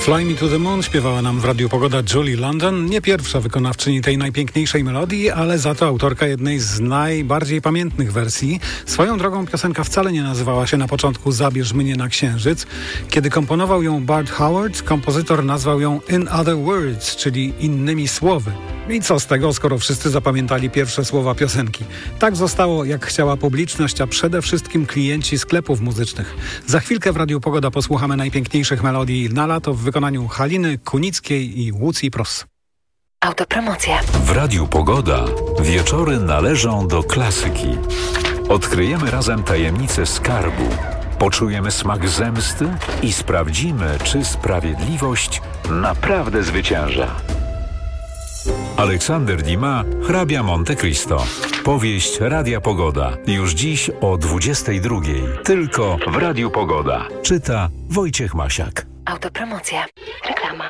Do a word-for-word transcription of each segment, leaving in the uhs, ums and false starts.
Fly Me to the Moon śpiewała nam w Radiu Pogoda Julie London. Nie pierwsza wykonawczyni tej najpiękniejszej melodii, ale za to autorka jednej z najbardziej pamiętnych wersji. Swoją drogą piosenka wcale nie nazywała się na początku Zabierz mnie na księżyc. Kiedy komponował ją Bart Howard, kompozytor nazwał ją In Other Words, czyli innymi słowy. I co z tego, skoro wszyscy zapamiętali pierwsze słowa piosenki? Tak zostało, jak chciała publiczność, a przede wszystkim klienci sklepów muzycznych. Za chwilkę w Radiu Pogoda posłuchamy najpiękniejszych melodii na lato w wykonaniu Haliny Kunickiej i Łucji Pros. Autopromocja. W Radiu Pogoda wieczory należą do klasyki. Odkryjemy razem tajemnicę skarbu. Poczujemy smak zemsty i sprawdzimy, czy sprawiedliwość naprawdę zwycięża. Aleksander Dumas, Hrabia Monte Cristo. Powieść Radia Pogoda. Już dziś o dwudziestej drugiej. Tylko w Radiu Pogoda. Czyta Wojciech Masiak. Autopromocja. Reklama.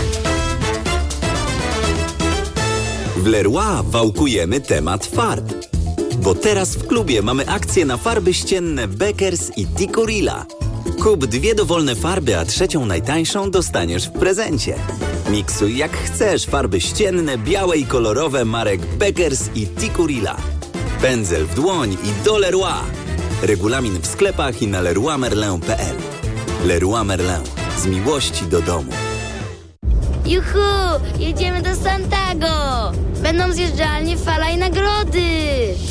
W Leroy wałkujemy temat farb. Bo teraz w klubie mamy akcję na farby ścienne Beckers i Tikurila. Kup dwie dowolne farby, a trzecią najtańszą dostaniesz w prezencie. Miksuj jak chcesz farby ścienne, białe i kolorowe marek Beckers i Tikurila. Pędzel w dłoń i do Leroy. Regulamin w sklepach i na leroy merlin kropka p l. Leroy Merlin. Z miłości do domu. Juhu! Jedziemy do Santago! Będą zjeżdżalnie, fala i nagrody!